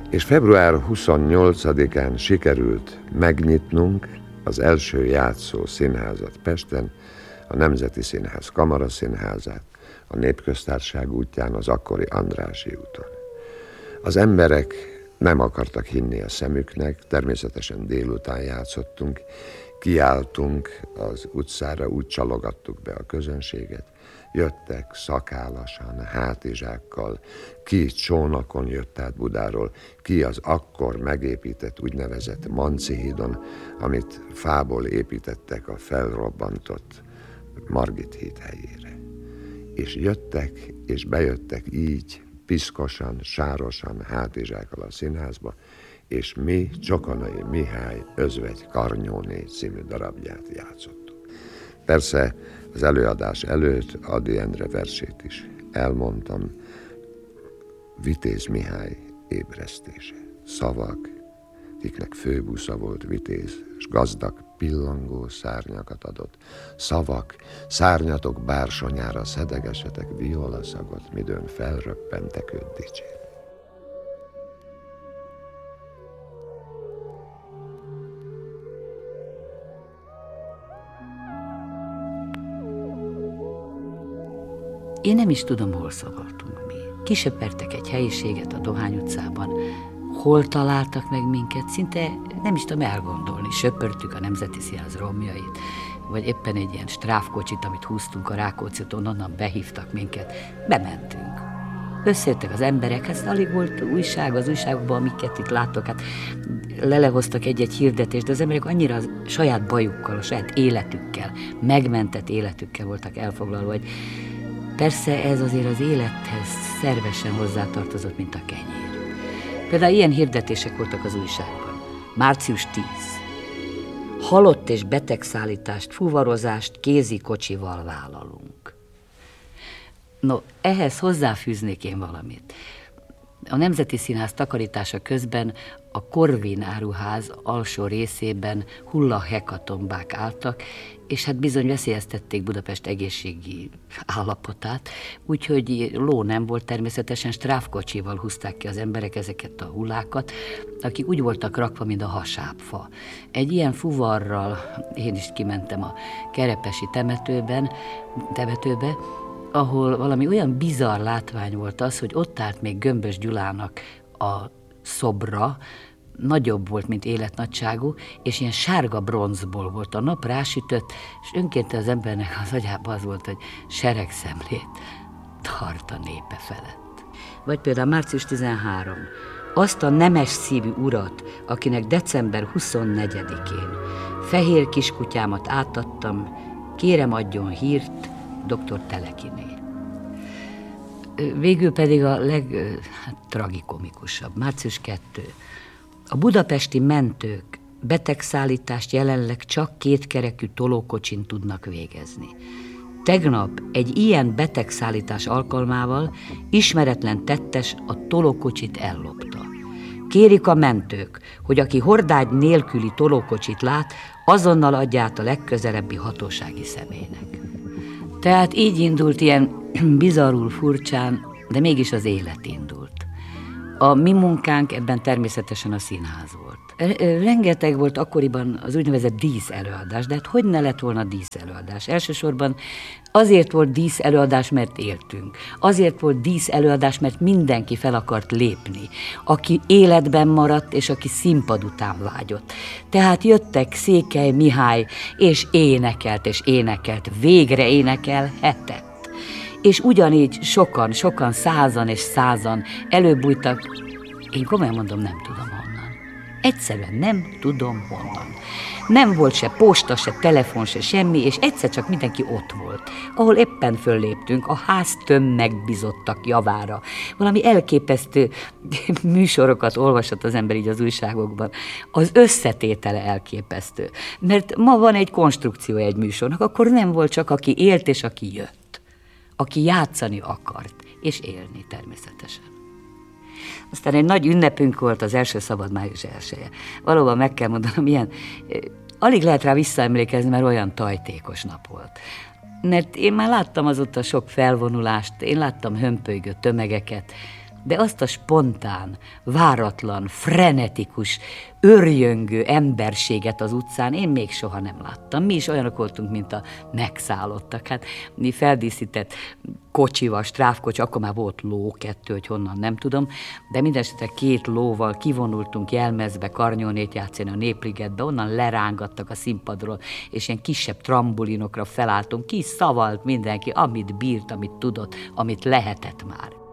És február 28-án sikerült megnyitnunk az első játszó színházat Pesten, a Nemzeti Színház Kamaraszínházát, a Népköztársaság útján, az akkori Andrássy úton. Az emberek nem akartak hinni a szemüknek, természetesen délután játszottunk, kiálltunk az utcára, úgy csalogattuk be a közönséget. Jöttek szakállasan, hátizsákkal, ki csónakon jött át Budáról, ki az akkor megépített úgynevezett Manci hídon, amit fából építettek a felrobbantott Margit híd helyére. És jöttek, és bejöttek így, piszkosan, sárosan, hátizsákkal a színházba, és mi Csokonai Mihály Özvegy Karnyóné című darabját játszottuk. Persze az előadás előtt Ady Endre versét is elmondtam, Vitéz Mihály ébresztése. Szavak, akiknek főbusza volt Vitéz, és gazdag pillangó szárnyakat adott. Szavak, szárnyatok bársonyára szedegesetek violaszagot, midőn felröppentek őt dicsérni. Én nem is tudom, hol szavaltunk mi. Kisöpertek egy helyiséget a Dohány utcában, hol találtak meg minket, szinte nem is tudom elgondolni. Söpörtük a Nemzeti Színház romjait, vagy éppen egy ilyen stráfkocsit, amit húztunk a Rákócziton, onnan behívtak minket, bementünk. Összejöttek az emberek, hát alig volt újság az újságokban, amiket itt láttok, hát lelehoztak egy-egy hirdetést, de az emberek annyira a saját bajukkal, a saját életükkel, megmentett életükkel voltak elfoglalva, hogy persze ez azért az élethez szervesen hozzátartozott, mint a kenyér. Például ilyen hirdetések voltak az újságban. Március 10. Halott és betegszállítást, fuvarozást kézi kocsival vállalunk. No, ehhez hozzáfűznék én valamit. A Nemzeti Színház takarítása közben a Korvin áruház alsó részében hullahekatombák álltak, és hát bizony veszélyeztették Budapest egészségi állapotát, úgyhogy ló nem volt, természetesen stráfkocsival húzták ki az emberek ezeket a hullákat, akik úgy voltak rakva, mint a hasábfa. Egy ilyen fuvarral én is kimentem a Kerepesi temetőbe, ahol valami olyan bizarr látvány volt az, hogy ott állt még Gömbös Gyulának a szobra, nagyobb volt, mint életnagyságú, és ilyen sárga bronzból volt, a nap rásütött, és önként az embernek az agyában az volt, hogy seregszemlét tart a népe felett. Vagy például március 13. Azt a nemes szívű urat, akinek december 24-én fehér kiskutyámat átadtam, kérem adjon hírt dr. Telekiné. Végül pedig a legtragikomikusabb, március 2. A budapesti mentők betegszállítást jelenleg csak kétkerekű tolókocsin tudnak végezni. Tegnap egy ilyen betegszállítás alkalmával ismeretlen tettes a tolókocsit ellopta. Kérik a mentők, hogy aki hordágy nélküli tolókocsit lát, azonnal adja át a legközelebbi hatósági személynek. Tehát így indult ilyen bizarrul furcsán, de mégis az élet indult. A mi munkánk ebben természetesen a színház volt. Rengeteg volt akkoriban az úgynevezett díszelőadás, de hát hogy ne lett volna díszelőadás? Elsősorban azért volt díszelőadás, mert éltünk. Azért volt díszelőadás, mert mindenki fel akart lépni, aki életben maradt, és aki színpad után vágyott. Tehát jöttek Székely Mihály, és énekelt, végre énekelhetett. És ugyanígy sokan, százan előbújtak, én komolyan mondom, nem tudom honnan. Egyszerűen nem tudom honnan. Nem volt se posta, se telefon, se semmi, és egyszer csak mindenki ott volt, ahol éppen fölléptünk, a ház megbizottak javára. Valami elképesztő műsorokat olvasott az ember így az újságokban. Az összetétele elképesztő. Mert ma van egy konstrukciója egy műsornak, akkor nem volt csak aki élt és aki jött. Aki játszani akart, és élni természetesen. Aztán egy nagy ünnepünk volt az első szabad május 1-je. Valóban meg kell mondanom, ilyen, alig lehet rá visszaemlékezni, mert olyan tajtékos nap volt. Mert én már láttam azóta sok felvonulást, én láttam hömpölygő tömegeket, de azt a spontán, váratlan, frenetikus, örjöngő emberséget az utcán én még soha nem láttam. Mi is olyanok voltunk, mint a megszállottak. Hát mi feldíszített kocsival, stráfkocsi, akkor már volt ló, 2, hogy honnan nem tudom, de mindenesetre 2 lóval kivonultunk Jelmezbe karnyónét játszani a Népligetbe, onnan lerángattak a színpadról, és ilyen kisebb trambulinokra felálltunk, ki szavalt mindenki, amit bírt, amit tudott, amit lehetett már.